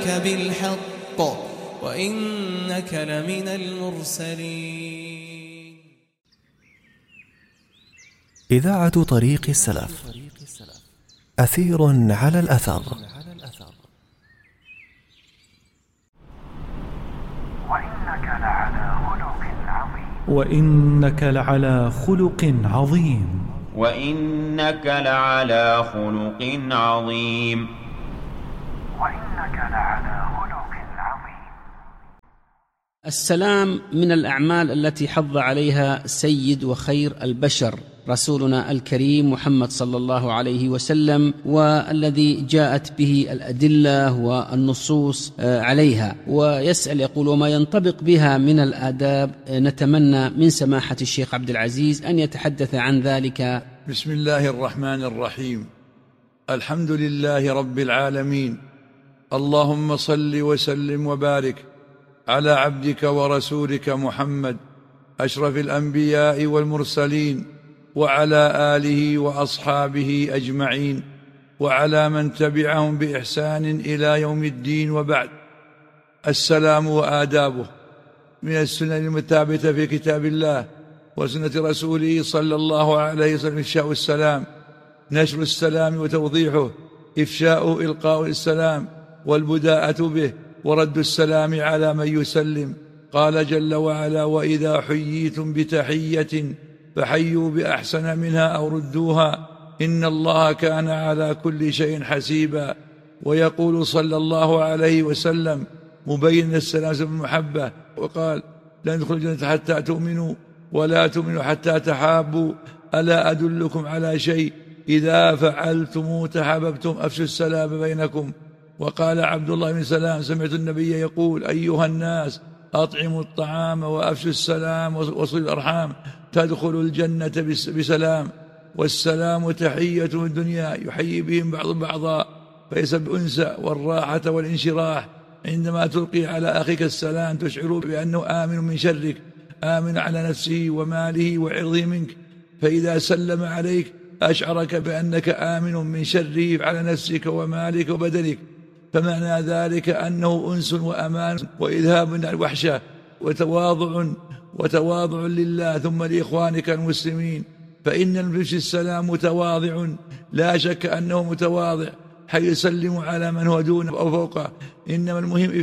بالحق وإنك لمن المرسلين. إذاعة طريق السلف، أثير على الأثر. وإنك لعلى خلق عظيم. وإنك لعلى خلق عظيم. وإنك لعلى خلق عظيم. السلام من الأعمال التي حض عليها سيد وخير البشر رسولنا الكريم محمد صلى الله عليه وسلم، والذي جاءت به الأدلة والنصوص عليها. ويسأل يقول: وما ينطبق بها من الآداب؟ نتمنى من سماحة الشيخ عبد العزيز أن يتحدث عن ذلك. بسم الله الرحمن الرحيم. الحمد لله رب العالمين، اللهم صل وسلم وبارك على عبدك ورسولك محمد أشرف الأنبياء والمرسلين، وعلى آله وأصحابه أجمعين، وعلى من تبعهم بإحسان إلى يوم الدين. وبعد، السلام وآدابه من السنن المثابتة في كتاب الله وسنة رسوله صلى الله عليه وسلم: إفشاء السلام، نشر السلام وتوضيحه، إفشاء إلقاء السلام والبداءة به، ورد السلام على من يسلم. قال جل وعلا: وإذا حييتم بتحية فحيوا بأحسن منها أو ردوها إن الله كان على كل شيء حسيبا. ويقول صلى الله عليه وسلم مبين السلام بالمحبة، وقال: لا يدخل الجنة حتى تؤمنوا ولا تؤمنوا حتى تحابوا، ألا أدلكم على شيء إذا فعلتم تحاببتم أفشوا السلام بينكم. وقال عبد الله بن سلام: سمعت النبي يقول: أيها الناس أطعموا الطعام وأفشوا السلام وصلوا الأرحام تدخلوا الجنة بسلام. والسلام تحية الدنيا يحيي بهم بعض بعضا، فيسب الأنس والراحة والانشراح. عندما تلقي على أخيك السلام تشعر بأنه آمن من شرك، آمن على نفسه وماله وعرضه منك، فإذا سلم عليك أشعرك بأنك آمن من شره على نفسك ومالك وبدنك. فمعنى ذلك أنه أنس وأمان وإذهاب عن الوحشة وتواضع لله ثم لإخوانك المسلمين. فإن المفشي السلام متواضع، لا شك أنه متواضع، حيث يسلم على من هو دونه أو فوقه. إنما المهم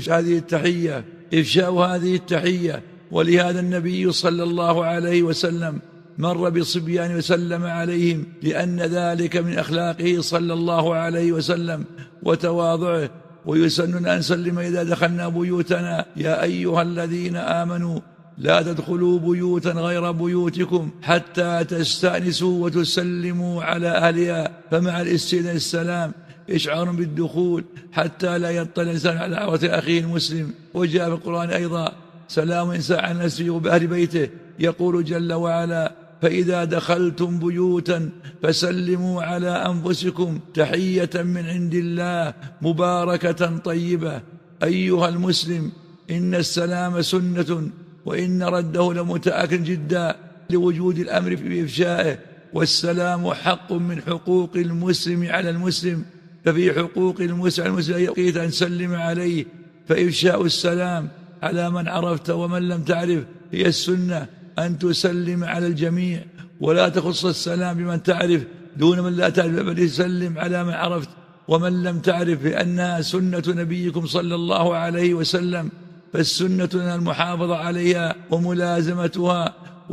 إفشاء هذه التحية. ولهذا النبي صلى الله عليه وسلم مر بصبيان وسلم عليهم، لأن ذلك من أخلاقه صلى الله عليه وسلم وتواضعه. ويسننا أن نسلم إذا دخلنا بيوتنا: يا أيها الذين آمنوا لا تدخلوا بيوتا غير بيوتكم حتى تستأنسوا وتسلموا على أهلها. فمع الاستئذان السلام إشعار بالدخول حتى لا يطلع الإنسان على عورة أخيه المسلم. وجاء في القرآن أيضا: سلام إنسان عن نفسه وبأهل بيته. يقول جل وعلا: فإذا دخلتم بيوتا فسلموا على أنفسكم تحية من عند الله مباركة طيبة. أيها المسلم، إن السلام سنة، وإن رده لمتأكد جدا لوجود الأمر في إفشائه. والسلام حق من حقوق المسلم على المسلم، ففي حقوق المسلم على المسلم يقيت أن سلم عليه. فإفشاء السلام على من عرفت ومن لم تعرف هي السنة، أن تسلم على الجميع ولا تخص السلام بمن تعرف دون من لا تعرف، بل يسلم على من عرفت ومن لم تعرف، لأنها سنة نبيكم صلى الله عليه وسلم. فالسنة المحافظة عليها وملازمتها،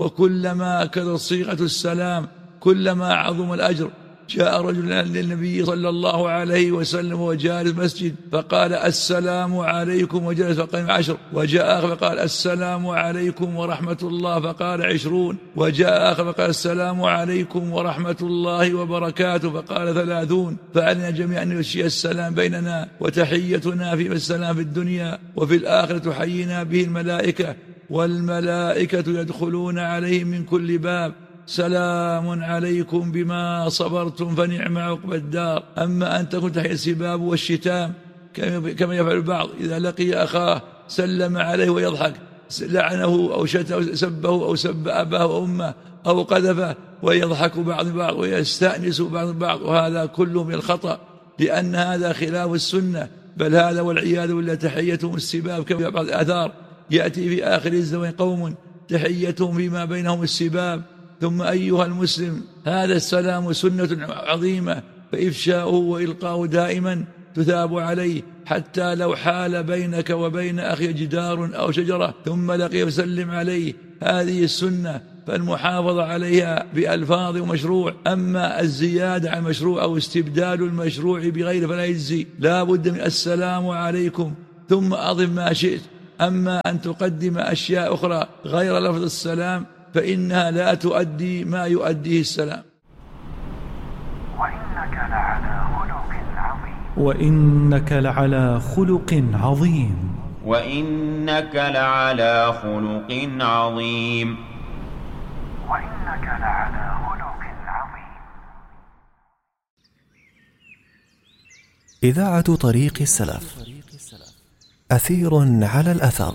وكلما كثرت صيغة السلام كلما عظم الأجر. جاء رجل للنبي صلى الله عليه وسلم وهو جالس مسجد فقال: السلام عليكم، وجلس فقال 10. وجاء آخر فقال: السلام عليكم ورحمة الله، فقال 20. وجاء آخر فقال: السلام عليكم ورحمة الله وبركاته، فقال 30. فعلنا جميعا أن نفشي السلام بيننا، وتحيتنا في السلام في الدنيا وفي الآخرة تحيينا به الملائكة، والملائكة يدخلون عليهم من كل باب: سلام عليكم بما صبرتم فنعم عقبى الدار. أما أن تكون تحية السباب والشتام كما يفعل البعض، إذا لقي أخاه سلم عليه ويضحك، لعنه أو شتمه أو سبه أو سب أباه وأمه أو قذفه، ويضحك بعض ويستأنس بعض، وهذا كله من الخطأ، لأن هذا خلاف السنة. بل هذا والعياذ بالله تحيتهم السباب، كما بعض الآثار يأتي في آخر الزمان قوم تحيتهم فيما بينهم السباب. ثم أيها المسلم، هذا السلام سنة عظيمة، فإفشاؤه وإلقاؤه دائما تثاب عليه، حتى لو حال بينك وبين أخي جدار أو شجرة ثم لقيه فسلم عليه. هذه السنة، فالمحافظة عليها بألفاظ ومشروع. أما الزيادة عن المشروع أو استبدال المشروع بغير فلا يجزي، لا بد من السلام عليكم ثم أضف ما شئت. أما أن تقدم أشياء أخرى غير لفظ السلام فإنها لا تؤدي ما يؤديه السلام. وإنك لعلى خلق عظيم. وإنك لعلى خلق عظيم. وإنك لعلى خلق عظيم. وإنك لعلى خلق عظيم. إذاعة طريق السلف، أثير على الأثر.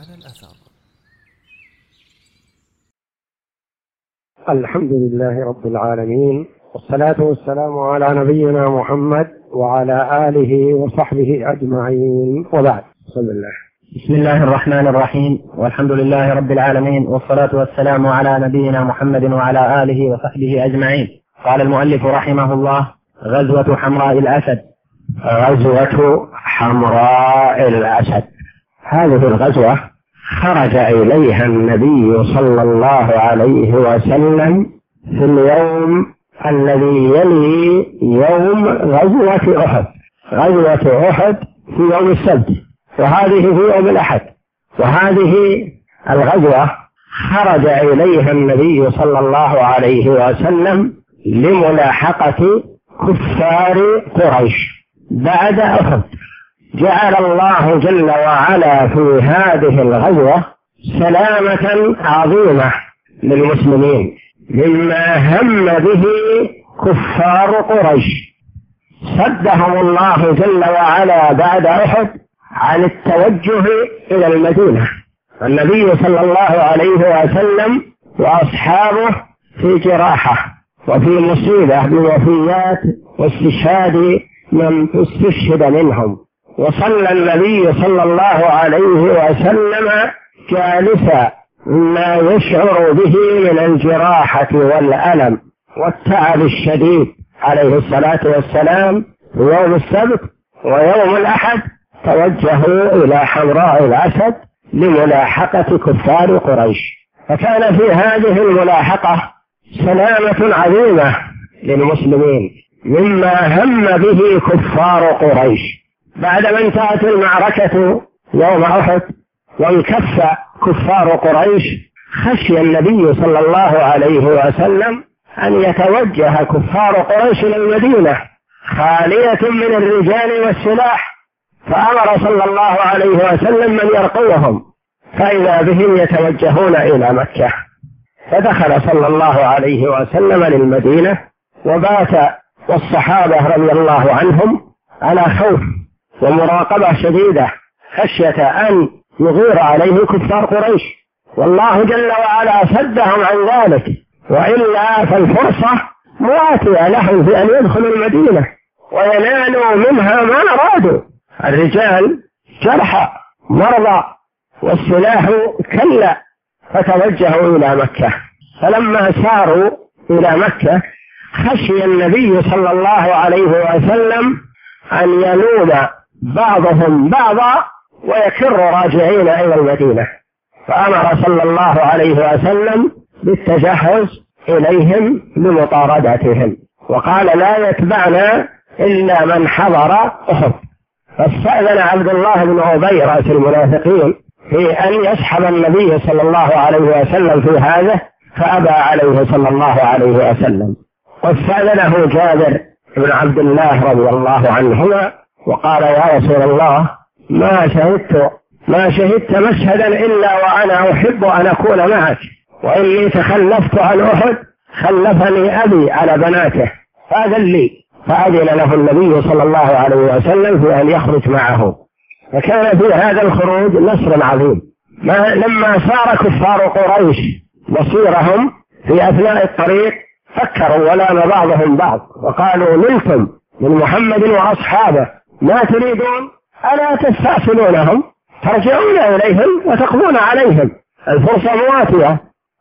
الحمد لله رب العالمين، والصلاة والسلام على نبينا محمد وعلى آله وصحبه أجمعين، وبعد. بسم الله الرحمن الرحيم، والحمد لله رب العالمين، والصلاة والسلام على نبينا محمد وعلى آله وصحبه أجمعين. قال المؤلف رحمه الله: غزوة حمراء الأسد. غزوة حمراء الأسد، هذه الغزوة خرج إليها النبي صلى الله عليه وسلم في اليوم الذي يلي يوم غزوة أحد. غزوة أحد في يوم السبت، وهذه في يوم الأحد. وهذه الغزوة خرج إليها النبي صلى الله عليه وسلم لملاحقة كفار قريش بعد أحد. جعل الله جل وعلا في هذه الغزوة سلامة عظيمة للمسلمين مما هم به كفار قريش. صدهم الله جل وعلا بعد أحد عن التوجه إلى المدينة. النبي صلى الله عليه وسلم وأصحابه في جراحة وفي مصيبة بوفيات واستشهاد من استشهد منهم. وصلى النبي صلى الله عليه وسلم جالسا ما يشعر به من الجراحة والألم والتعب الشديد عليه الصلاة والسلام في يوم السبت. ويوم الأحد توجهوا إلى حمراء الأسد لملاحقة كفار قريش. فكان في هذه الملاحقة سلامة عظيمة للمسلمين مما هم به كفار قريش. بعدما انتهت المعركة يوم أحد وانكف كفار قريش، خشي النبي صلى الله عليه وسلم أن يتوجه كفار قريش إلى المدينة خالية من الرجال والسلاح، فأمر صلى الله عليه وسلم من يرقوهم، فإذا بهم يتوجهون إلى مكة. فدخل صلى الله عليه وسلم للمدينة وبات والصحابة رضي الله عنهم على خوف ومراقبة شديدة خشية أن يغير عليه كفار قريش، والله جل وعلا صدهم عن ذلك، وإلا فالفرصة مواتية لهم في أن يدخلوا المدينة وينالوا منها ما أرادوا. الرجال جرحى مرضى والسلاح كلا، فتوجهوا إلى مكة. فلما ساروا إلى مكة خشي النبي صلى الله عليه وسلم أن يلوم بعضهم بعضا ويكر راجعين إلى المدينة، فأمر صلى الله عليه وسلم بالتجهز إليهم لمطاردتهم، وقال: لا يتبعنا إلا من حضر أحد. فاستأذن عبد الله بن أبي رأس المنافقين في أن يسحب النبي صلى الله عليه وسلم في هذا، فأبى عليه صلى الله عليه وسلم. واستأذنه جابر بن عبد الله رضي الله عنهما وقال: يا رسول الله، ما شهدت مشهدا إلا وأنا أحب أن أكون معك، وإني تخلفت عن أحد خلفني أبي على بناته، فأذن لي. فأذن له النبي صلى الله عليه وسلم في أن يخرج معه. فكان في هذا الخروج نصر عظيم. لما سار كفار قريش مصيرهم في أثناء الطريق فكروا ولام بعضهم بعض وقالوا: نلتم من محمد وأصحابه، ما تريدون ألا تستأصلونهم ترجعون إليهم وتقضون عليهم، الفرصة مواتية.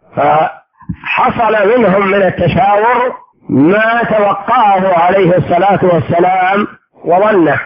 فحصل منهم من التشاور ما توقعه عليه الصلاة والسلام وظنه،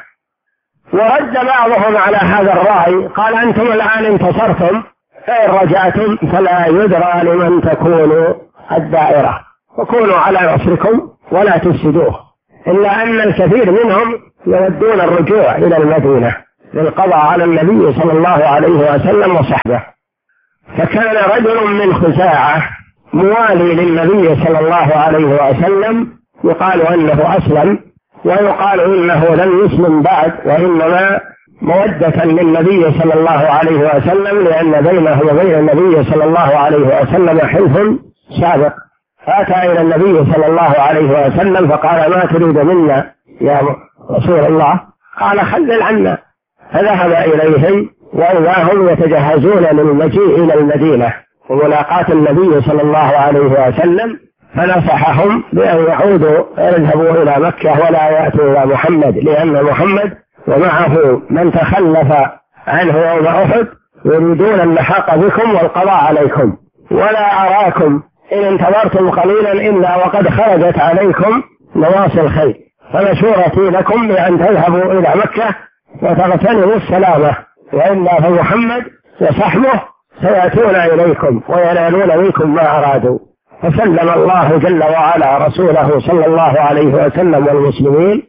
ورد بعضهم على هذا الرأي، قال أنتم الآن انتصرتم، فإن رجعتم فلا يدرى لمن تكون الدائرة، وكونوا على نصركم ولا تفسدوه. إلا أن الكثير منهم يودون الرجوع إلى المدينة للقضاء على النبي صلى الله عليه وسلم وصحبه. فكان رجل من خزاعة موالي للنبي صلى الله عليه وسلم يقال أنه أسلم، ويقال إنه لم يسلم بعد، وإنما مودة للنبي صلى الله عليه وسلم، لأن بينه وبين النبي صلى الله عليه وسلم حلف سابق. فأتى إلى النبي صلى الله عليه وسلم فقال: ما تريد منا يا رسول الله؟ قال: خلل عنا. فذهب إليهم وإذا هم يتجهزون للمجيء إلى المدينة وملاقاة النبي صلى الله عليه وسلم، فنصحهم بأن يعودوا يذهبوا إلى مكة ولا يأتوا إلى محمد، لأن محمد ومعه من تخلف عنه يوم أحد يريدون اللحاق بكم والقضاء عليكم، ولا أراكم إن انتظرتم قليلا إلا وقد خرجت عليكم نواصي الخير، فمشورتي لكم بأن تذهبوا إلى مكة وتغتنموا السلامة، وإلا فمحمد وصحبه سيأتون إليكم وينالون منكم ما أرادوا. فسلم الله جل وعلا رسوله صلى الله عليه وسلم والمسلمين،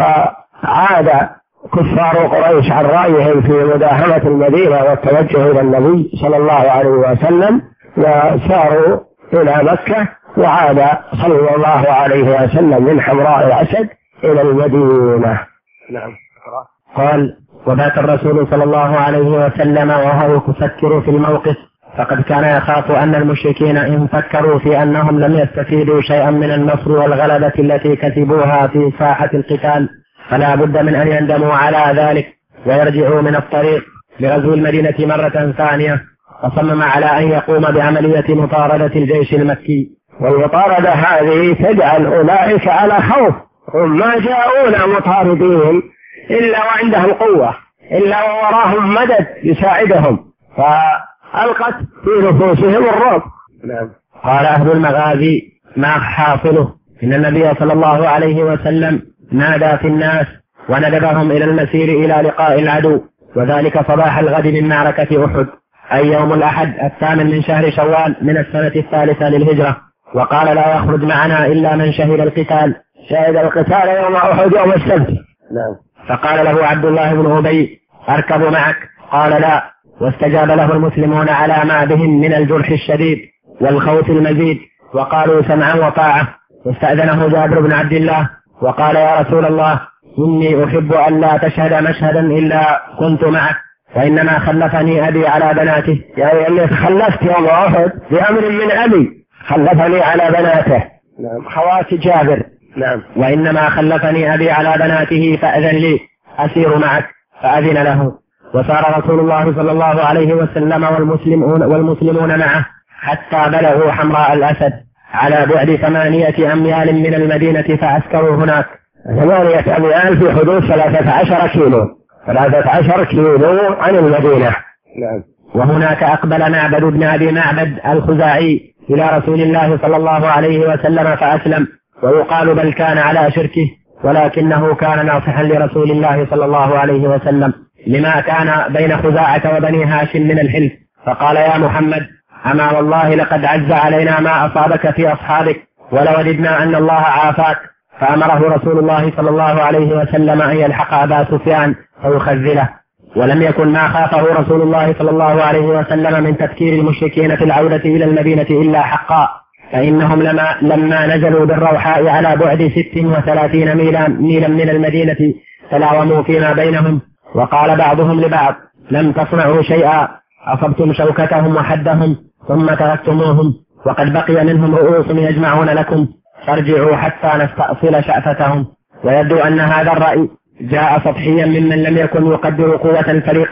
وعاد كفار قريش عن رأيهم في مداهمة المدينة والتوجه إلى النبي صلى الله عليه وسلم، وساروا إلى مكة، وعاد صلى الله عليه وسلم من حمراء الأسد إلى المدينة. نعم. قال: وبات الرسول صلى الله عليه وسلم وهو يفكر في الموقف، فقد كان يخاف أن المشركين إن فكروا في أنهم لم يستفيدوا شيئا من النصر والغلبة التي كسبوها في ساحة القتال، فلا بد من أن يندموا على ذلك ويرجعوا من الطريق لغزو المدينة مرة ثانية. فصمم على أن يقوم بعملية مطاردة الجيش المكي. والمطاردة هذه تجعل أولئك على خوف، هم ما جاءونا مطاردين إلا وعندهم قوة، إلا ووراهم مدد يساعدهم، فألقت في نفوسهم الرعب. نعم. قال أهل المغازي: ما حاصله؟ إن النبي صلى الله عليه وسلم نادى في الناس وندبهم إلى المسير إلى لقاء العدو، وذلك صباح الغد من معركة أحد، أي يوم الأحد 8 من شهر شوال من السنة 3 للهجرة. وقال: لا يخرج معنا إلا من شهد القتال. شهد القتال يوم أحد يوم السبت. نعم. فقال له عبد الله بن أبي: أركب معك؟ قال: لا. واستجاب له المسلمون على ما بهم من الجرح الشديد والخوف المزيد، وقالوا: سمعا وطاعة. واستأذنه جابر بن عبد الله وقال: يا رسول الله، إني أحب أن لا تشهد مشهدا إلا كنت معك، وإنما خلفني أبي على بناته. يعني أني تخلفت يوم أحد بأمر من أبي، خلفني على بناته. نعم. خوات جابر. نعم. وإنما خلفني أبي على بناته فأذن لي أسير معك، فأذن له. وسار رسول الله صلى الله عليه وسلم والمسلمون معه حتى بلغوا حمراء الأسد على بعد 8 أميال من المدينة، فعسكروا هناك. 8 أميال في حدود 13 كيلو، 13 كيلو عن المدينة. نعم. وهناك أقبل معبد بن أبي معبد الخزاعي إلى رسول الله صلى الله عليه وسلم فأسلم، ويقال بل كان على شركه، ولكنه كان ناصحا لرسول الله صلى الله عليه وسلم لما كان بين خزاعة وبني هاشم من الحلف. فقال: يا محمد، أما والله لقد عز علينا ما أصابك في أصحابك، ولوددنا أن الله عافاك. فأمره رسول الله صلى الله عليه وسلم أن يلحق أبا سفيان فيخذله. ولم يكن ما خافه رسول الله صلى الله عليه وسلم من تفكير المشركين في العودة إلى المدينة إلا حقا، فإنهم لما نزلوا بالروحاء على بعد 36 ميلا من المدينة تلاوموا فيما بينهم، وقال بعضهم لبعض: لم تصنعوا شيئا، أصبتم شوكتهم وحدهم ثم تركتموهم، وقد بقي منهم رؤوس يجمعون لكم، فارجعوا حتى نستأصل شأفتهم. ويبدو أن هذا الرأي جاء سطحيا ممن لم يكن يقدر قوة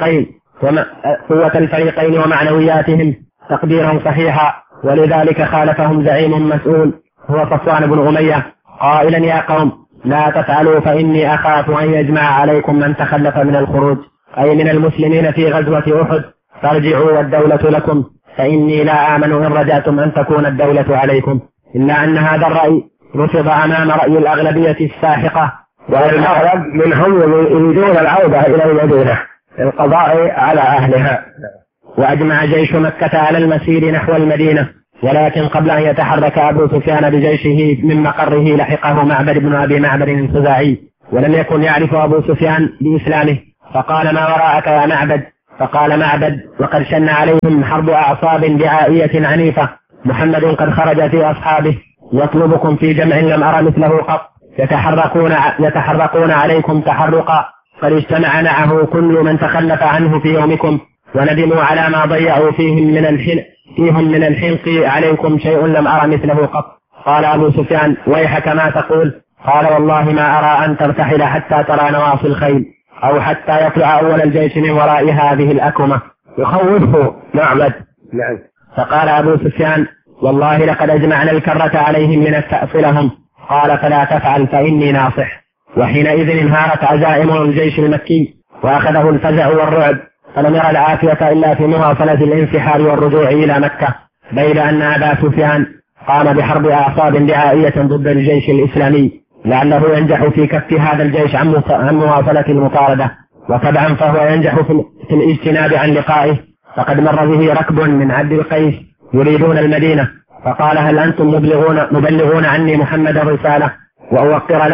الفريقين ومعنوياتهم تقديرا صحيحا، ولذلك خالفهم زعيم مسؤول هو صفوان بن أمية قائلا: يا قوم، لا تفعلوا فإني أخاف أن يجمع عليكم من تخلف من الخروج، أي من المسلمين في غزوة أحد، فارجعوا والدولة لكم، فإني لا آمن إن رجعتم أن تكون الدولة عليكم، إلا أن هذا الرأي رفض أمام رأي الأغلبية الساحقة، والأغلب منهم يريدون العودة إلى المدينة القضاء على أهلها. وأجمع جيش مكة على المسير نحو المدينة، ولكن قبل أن يتحرك أبو سفيان بجيشه من مقره لحقه معبد بن أبي معبد الخزاعي، ولم يكن يعرف أبو سفيان بإسلامه، فقال ما وراءك يا معبد؟ فقال معبد وقد شن عليهم حرب أعصاب دعائية عنيفة، محمد قد خرج في أصحابه يطلبكم في جمع لم أرى مثله قط، يتحرقون عليكم تحرقا، قد اجتمع معه كل من تخلف عنه في يومكم، وندموا على ما ضيعوا فيهم من الحنق عليكم شيء لم أرى مثله قط. قال أبو سفيان ويحك ما تقول؟ قال والله ما أرى أن ترتحل حتى ترى نواصي الخيل، أو حتى يطلع أول الجيش من وراء هذه الأكمة. يخوفه معبد. نعم. فقال أبو سفيان والله لقد أجمعنا الكرة عليهم لنستأصلهم. قال فلا تفعل فإني ناصح. وحينئذ انهارت عزائم الجيش المكي، وأخذه الفزع والرعب، فلم يرى العافية إلا في مواصلة الانسحاب والرجوع إلى مكة، بيد أن أبا سفيان قام بحرب أعصاب دعائية ضد الجيش الإسلامي، لعله ينجح في كف هذا الجيش عن مواصلة المطاردة، وطبعا فهو ينجح في الاجتناب عن لقائه. فقد مر به ركب من عبد القيس يريدون المدينة، فقال هل أنتم مبلغون عني محمد الرسالة، وأوقر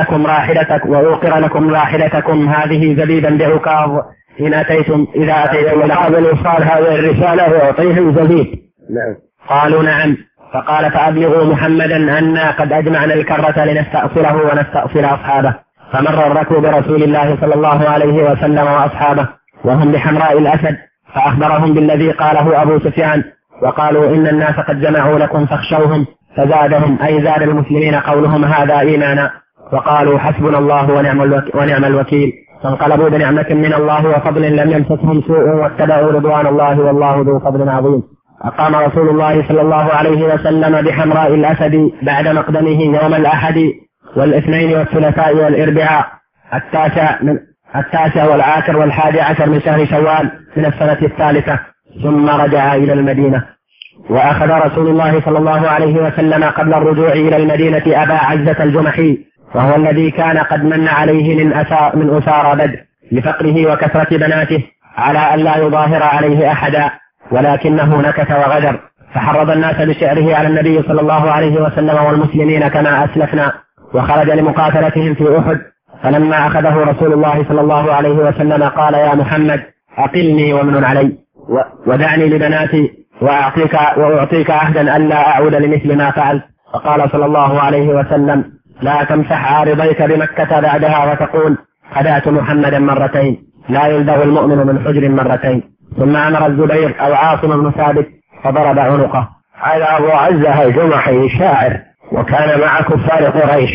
لكم راحلتكم هذه زبيبا بعكاظ إذا أتيتم هذا الوصال هذه الرسالة ويعطيهم زبيب. نعم. قالوا نعم. فقال فأبلغوا محمدا أنا قد أجمعنا الكرة لنستأصله ونستأصل أصحابه. فمر الركب برسول الله صلى الله عليه وسلم وأصحابه وهم بحمراء الأسد، فأخبرهم بالذي قاله أبو سفيان، وقالوا إن الناس قد جمعوا لكم فاخشوهم، فزادهم أي زاد المسلمين قولهم هذا إيمانا، وقالوا حسبنا الله ونعم الوكيل، فانقلبوا بنعمة من الله وفضل لم يمسسهم سوء واتبعوا رضوان الله والله ذو فضل عظيم. أقام رسول الله صلى الله عليه وسلم بحمراء الأسد بعد مقدمه يوم الأحد والاثنين والثلاثاء والأربعاء 19 والعاشر وال11 من شهر شوال من السنة الثالثة، ثم رجع إلى المدينة. وأخذ رسول الله صلى الله عليه وسلم قبل الرجوع إلى المدينة أبا عزة الجمحي، وهو الذي كان قد من عليه من أسارى بدر لفقره وكثرة بناته على أن لا يظاهر عليه أحدا، ولكنه نكث وغدر، فحرض الناس بشعره على النبي صلى الله عليه وسلم والمسلمين كما أسلفنا، وخرج لمقاتلتهم في أحد. فلما أخذه رسول الله صلى الله عليه وسلم قال يا محمد أقلني ومن علي ودعني لبناتي وأعطيك عهدا ألا أعود لمثل ما فعلت. فقال صلى الله عليه وسلم لا تمسح عارضيك بمكة بعدها وتقول خدعت محمدا مرتين، لا يلدغ المؤمن من حجر مرتين. ثم أمر الزبير أو عاصم بن ثابت فضرب عنقه. هذا أبو عزة الجمحي شاعر، وكان مع كفار قريش،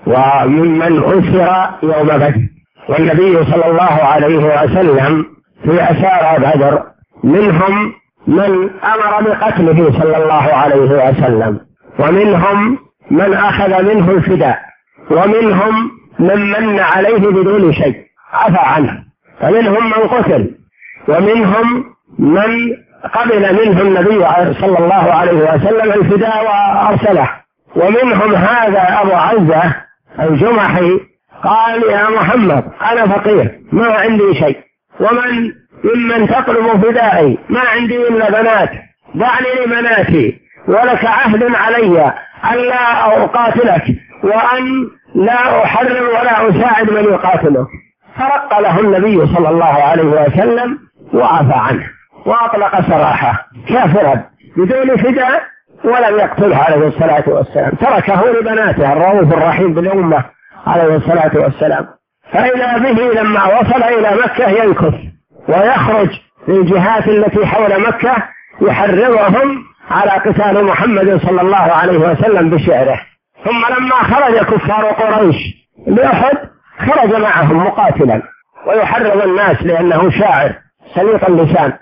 وممن أسر يوم بدر، والنبي صلى الله عليه وسلم في أسارى بدر منهم من أمر بقتله صلى الله عليه وسلم، ومنهم من أخذ منه الفداء، ومنهم من عليه بدون شيء عفى عنه، فمنهم من قتل، ومنهم من قبل منه النبي صلى الله عليه وسلم الفداء وأرسله، ومنهم هذا أبو عزة الجمحي قال يا محمد أنا فقير ما عندي شيء، ومن ممن تطلب فدائي ما عندي إلا بنات، دعني لبناتي ولك عهد علي ألا أقاتلك وأن لا أحرم ولا أساعد من يقاتله. فرق له النبي صلى الله عليه وسلم وعفى عنه وأطلق سراحه كافرا بدون فداء، ولم يقتله عليه الصلاة والسلام، تركه لبناته الرؤوف الرحيم بالأمة عليه الصلاة والسلام. فإذا به لما وصل إلى مكة ينكث ويخرج للجهات التي حول مكة يحرضهم على قتال محمد صلى الله عليه وسلم بشعره. ثم لما خرج كفار قريش لأحد خرج معهم مقاتلا ويحرض الناس لأنه شاعر سليط اللسان،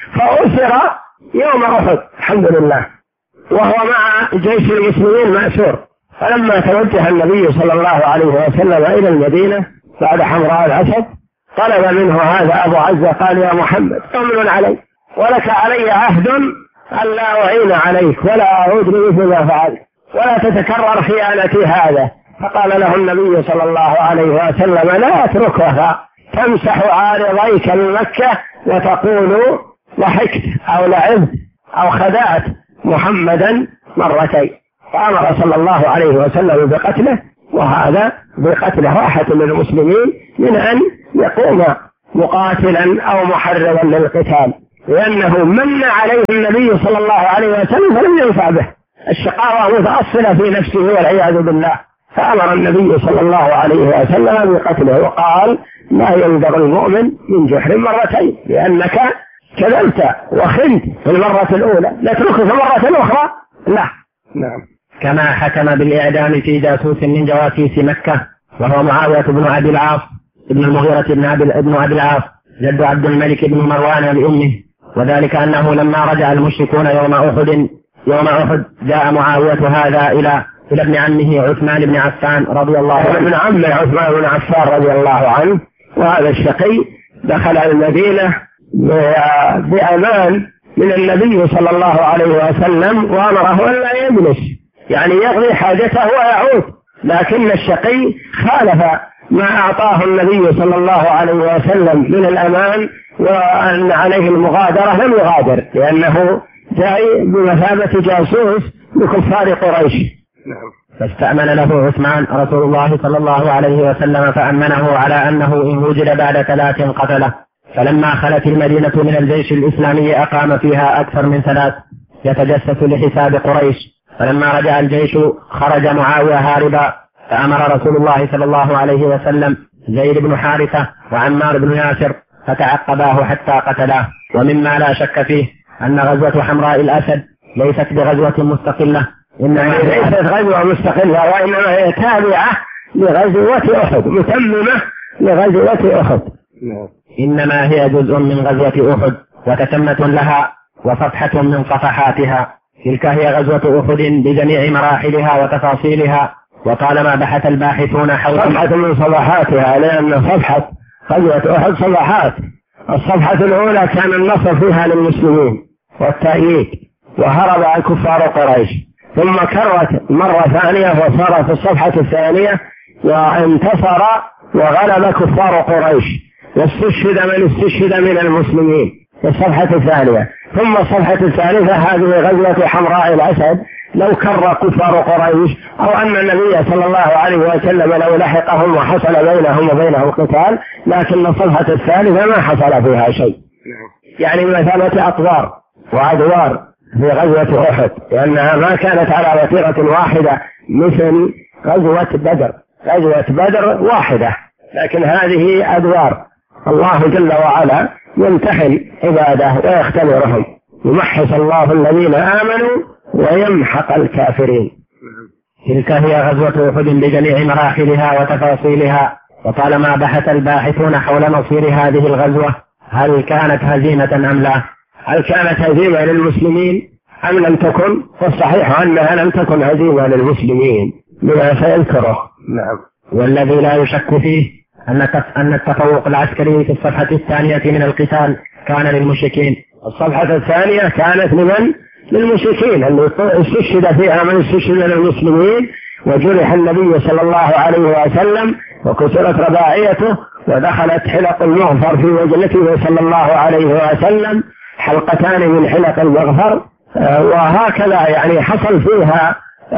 فأسر يوم أحد الحمد لله، وهو مع جيش المسلمين مأسور، فلما توجه النبي صلى الله عليه وسلم إلى المدينة بعد حمراء الأسد طلب منه هذا أبو عزة قال يا محمد أمن علي ولك علي عهد أن لا أعين عليك ولا أعود بمثل ما فعلت ولا تتكرر خيانتي هذا. فقال له النبي صلى الله عليه وسلم لا أتركها تمسح عارضيك من مكة وتقول ضحكت أو لعبت أو خدعت محمدا مرتين. فأمر صلى الله عليه وسلم بقتله، وهذا بقتله راحة للمسلمين من أن يقوم مقاتلا أو محررا للقتال، لأنه من عليه النبي صلى الله عليه وسلم فلم ينفع به، الشقاوة متأصلة في نفسه والعياذ بالله. فأمر النبي صلى الله عليه وسلم بقتله وقال لا ينذر المؤمن من جحر مرتين، لأنك كذبت وخنت في المرة الأولى نتركه في المرة الأخرى لا. نعم. كما حكم بالإعدام في جاسوس من جواسيس مكة وهو معاوية بن أبي العاص ابن المغيرة بن أبي العاص جد عبد الملك بن مروان بأمه، وذلك أنه لما رجع المشركون يوم أحد جاء معاوية هذا إلى ابن عمه عثمان بن عفان رضي الله عنه، ابن عمه عثمان بن عفان رضي الله عنه، وهذا الشقي دخل المدينة بأمان من النبي صلى الله عليه وسلم وأمره أن لا يجلس، يعني يقضي حاجته ويعود، لكن الشقي خالف ما أعطاه النبي صلى الله عليه وسلم من الأمان وأن عليه المغادرة، لم يغادر لأنه جاء بمثابة جاسوس لكفار قريش. فاستأمن له عثمان رسول الله صلى الله عليه وسلم فأمنه على أنه إن وجد بعد 3 قتله. فلما خلت المدينة من الجيش الإسلامي أقام فيها أكثر من 3 يتجسس لحساب قريش. فلما رجع الجيش خرج معاوية هاربا، فأمر رسول الله صلى الله عليه وسلم زيد بن حارثة وعمار بن ياسر فتعقباه حتى قتلاه. ومما لا شك فيه أن غزوة حمراء الأسد ليست بغزوة مستقلة، إنما ليست غزوة مستقلة، وإنما هي تابعة لغزوة أحد، متممة لغزوة أحد. إنما هي جزء من غزوة أحد وتتمة لها وصفحة من صفحاتها. تلك هي غزوة أحد بجميع مراحلها وتفاصيلها. وطالما بحث الباحثون حول صفحة من صفحاتها، لأن صفحة غزوة أحد صفحات. الصفحة الأولى كان النصر فيها للمسلمين والتأييد وهرب كفار قريش، ثم كرت مرة ثانية وصار في الصفحة الثانية وانتصر وغلب كفار قريش واستشهد من استشهد من المسلمين في الصفحة الثانية. ثم الصفحة الثالثة هذه غزوة حمراء الأسد، لو كر كفار قريش أو أن النبي صلى الله عليه وسلم لو لحقهم وحصل بينهم وبينهم قتال، لكن الصفحة الثالثة ما حصل فيها شيء، يعني بمثابة أطوار وأدوار في غزوة أحد، لأنها ما كانت على وتيرة واحدة مثل غزوة بدر. غزوة بدر واحدة، لكن هذه أدوار. الله جل وعلا يمتحن عباده ويختبرهم، يمحص الله الذين آمنوا ويمحق الكافرين. تلك هي غزوة أحد بجميع مراحلها وتفاصيلها. وطالما بحث الباحثون حول مصير هذه الغزوة هل كانت هزيمة أم لا، هل كانت هزيمة للمسلمين أم لم تكن، والصحيح أنها لم تكن هزيمة للمسلمين بما سيذكره. نعم. والذي لا يشك فيه أن التفوق العسكري في الصفحة الثانية من القتال كان للمشركين. الصفحة الثانية كانت للمشركين اللي استشهد فيها من استشهد للمسلمين، وجرح النبي صلى الله عليه وسلم وكسرت رباعيته ودخلت حلق المغفر في وجنته صلى الله عليه وسلم، حلقتان من حلق المغفر، وهكذا يعني حصل فيها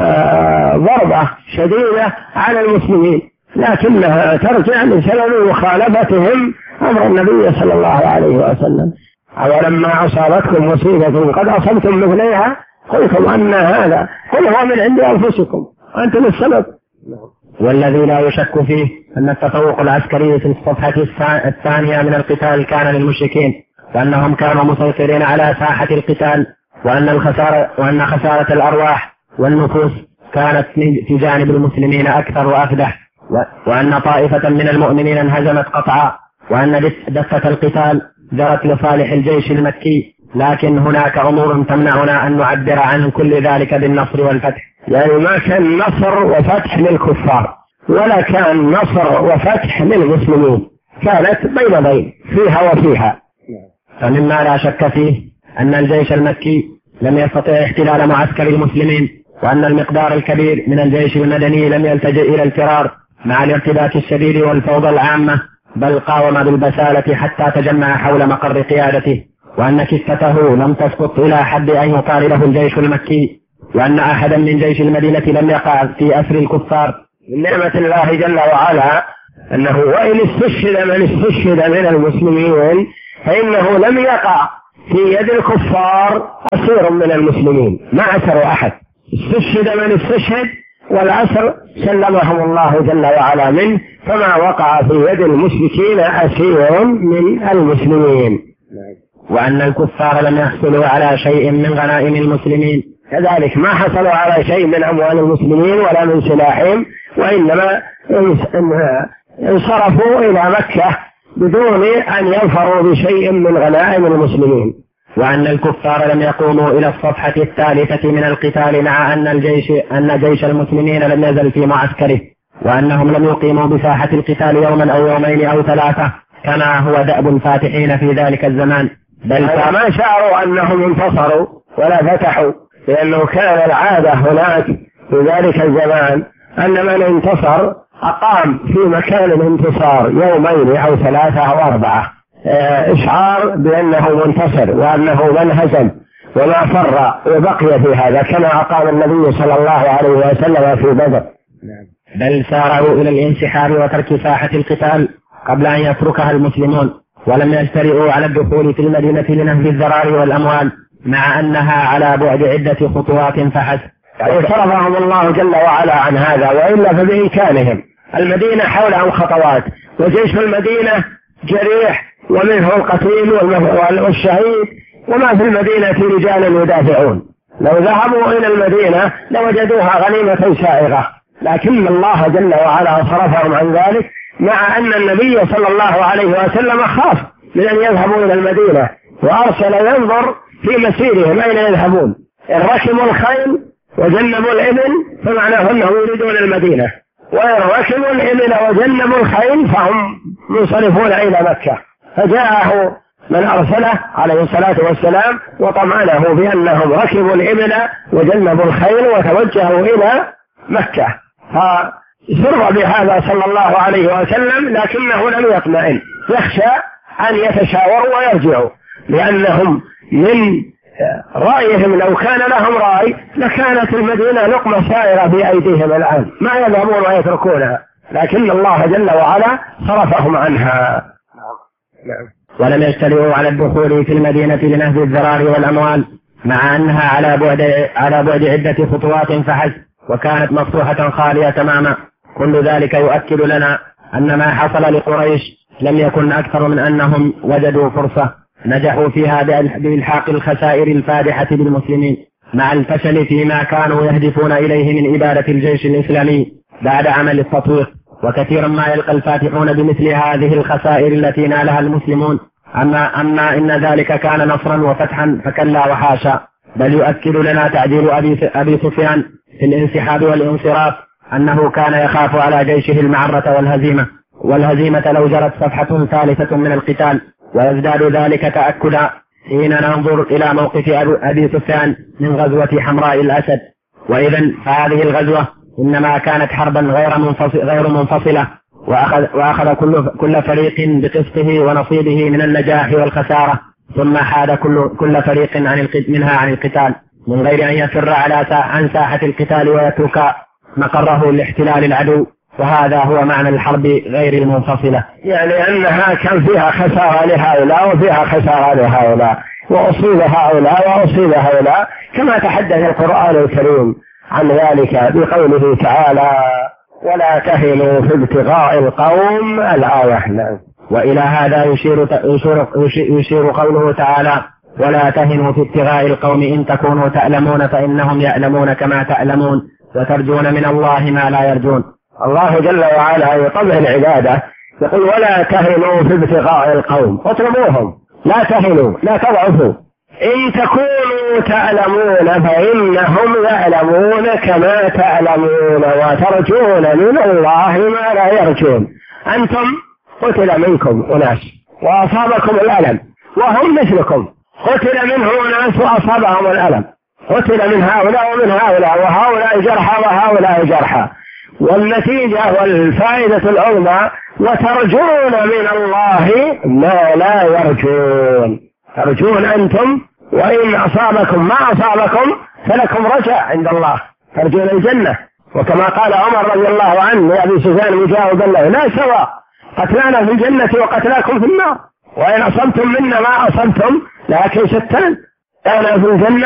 ضربة شديدة على المسلمين، لكنها ترجع لسبب مخالفتهم أمر النبي صلى الله عليه وسلم. أولما أصابتكم مصيبة قد أصبتم مثليها قلتم أن هذا، قل هو من عند أنفسكم وأنتم السبب. والذي لا يشك فيه أن التفوق العسكري في الصفحة الثانية من القتال كان للمشركين، وأنهم كانوا مسيطرين على ساحة القتال، وأن خسارة الأرواح والنفوس كانت في جانب المسلمين أكثر وأفدح، وأن طائفة من المؤمنين انهزمت قطعا، وأن دفة القتال جرت لصالح الجيش المكي. لكن هناك أمور تمنعنا أن نعبر عن كل ذلك بالنصر والفتح، يعني ما كان نصر وفتح للكفار ولا كان نصر وفتح للمسلمين، كانت بين فيها وفيها. فمما لا شك فيه أن الجيش المكي لم يستطع احتلال معسكر المسلمين، وأن المقدار الكبير من الجيش المدني لم يلتجئ إلى الفرار مع الارتباك الشديد والفوضى العامة، بل قاوم بالبسالة حتى تجمع حول مقر قيادته، وأن كفته لم تسقط إلى حد أن يقاربه الجيش المكي، وأن أحدا من جيش المدينة لم يقع في أسر الكفار. من نعمة الله جل وعلا أنه وإن استشهد من استشهد من المسلمين فإنه لم يقع في يد الكفار أسير من المسلمين، ما أسروا أحد، استشهد من استشهد والأسر سلمهم الله جل وعلا منه، فما وقع في يد المشركين أسير من المسلمين. وأن الكفار لم يحصلوا على شيء من غنائم المسلمين، كذلك ما حصلوا على شيء من أموال المسلمين ولا من سلاحهم، وإنما انصرفوا إلى مكة بدون أن يظفروا بشيء من غنائم المسلمين. وأن الكفار لم يقوموا إلى الصفحة الثالثة من القتال، مع أن جيش المسلمين لم يزل في معسكره، وأنهم لم يقيموا بساحة القتال يوما أو يومين أو ثلاثة كما هو دأب الفاتحين في ذلك الزمان، بل ما شعروا أنهم انتصروا ولا فتحوا، لأنه كان العادة هناك في ذلك الزمان أن من انتصر أقام في مكان الانتصار يومين أو ثلاثة أو أربعة، إشعار بأنه منتصر وأنه من هزم وما فر وبقي في هذا، كما أقام النبي صلى الله عليه وسلم في بدر. بل سارعوا إلى الانسحاب وترك ساحة القتال قبل أن يتركها المسلمون، ولم يجترئوا على الدخول في المدينة لنهب الذراري والأموال، مع أنها على بعد عدة خطوات فحسب. صرفهم الله جل وعلا عن هذا، وإلا فبإمكانهم. المدينة حولهم خطوات، وجيش المدينة جريح ومنه القتيل والشهيد، وما في المدينة رجال يدافعون، لو ذهبوا إلى المدينة لوجدوها غنيمة سائغة، لكن الله جل وعلا صرفهم عن ذلك، مع أن النبي صلى الله عليه وسلم خاف من أن يذهبوا إلى المدينة، وأرسل ينظر في مسيرهم أين يذهبون، إن ركبوا الخيل وجنبوا الإبل فمعناه أنهم يريدون المدينة، وإن ركبوا الإبل وجنبوا الخيل فهم منصرفون إلى مكة. فجاءه من أرسله عليه الصلاة والسلام وطمأنه بأنهم ركبوا الإبل وجنبوا الخيل وتوجهوا إلى مكة، فسر بهذا صلى الله عليه وسلم، لكنه لم يطمئن، يخشى أن يتشاوروا ويرجعوا، لأنهم من رأيهم لو كان لهم رأي لكانت المدينة لقمة سائرة في أيديهم الآن، ما يذهبون ويتركونها، لكن الله جل وعلا صرفهم عنها. ولم يجترئوا على الدخول في المدينة لنهب الذراري والأموال، مع أنها على بعد عدة خطوات فحسب، وكانت مفتوحة خالية تماما. كل ذلك يؤكد لنا أن ما حصل لقريش لم يكن أكثر من أنهم وجدوا فرصة نجحوا فيها بإلحاق الخسائر الفادحة بالمسلمين، مع الفشل فيما كانوا يهدفون إليه من إبادة الجيش الإسلامي بعد عمل التطوير. وكثيرا ما يلقى الفاتحون بمثل هذه الخسائر التي نالها المسلمون، أما إن ذلك كان نصرا وفتحا فكلا وحاشا، بل يؤكد لنا تعديل أبي سفيان في الانسحاب والانصراف أنه كان يخاف على جيشه المعرة والهزيمة لو جرت صفحة ثالثة من القتال، ويزداد ذلك تأكدا حين ننظر إلى موقف أبي سفيان من غزوة حمراء الأسد. وإذن فهذه الغزوة إنما كانت حربا غير منفصلة، وأخذ كل فريق بقسطه ونصيبه من النجاح والخسارة، ثم حاد كل فريق منها عن القتال من غير أن يفر عن ساحة القتال ويترك مقره لاحتلال العدو. وهذا هو معنى الحرب غير المنفصلة، يعني أنها كان فيها خسارة لهؤلاء وفيها خسارة لهؤلاء، وأصيب هؤلاء وأصيب هؤلاء، كما تحدث القرآن الكريم عن ذلك بقوله تعالى: ولا تهنوا في ابتغاء القوم الآية. وإلى هذا يشير قوله تعالى: ولا تهنوا في ابتغاء القوم إن تكونوا تألمون فإنهم يألمون كما تألمون وترجون من الله ما لا يرجون. الله جل وعلا يطبع العبادة يقول: ولا تهنوا في ابتغاء القوم، اطلبوهم، لا تهنوا، لا تضعفوا، إن تكونوا كونوا تعلمون فإنهم يعلمون كما تعلمون وترجون من الله ما لا يرجون. أنتم قتل منكم أناس وأصابكم الألم وهم مثلكم، قتل منهم أناس وأصابهم الألم، قتل من هؤلاء ومن هؤلاء، وهؤلاء جرحى وهؤلاء جرحى، والنتيجة والفائدة العظمى وترجون من الله ما لا يرجون. ترجون أنتم وإن أصابكم ما أصابكم فلكم رجاء عند الله، ترجون الجنة. وكما قال عمر رضي الله عنه لأبي سفيان مجاوبا له: لا سواء قتلانا في الجنة وقتلاكم في النار، وإن أصبتم منا ما أصبتم لكن شتان، أنا في الجنة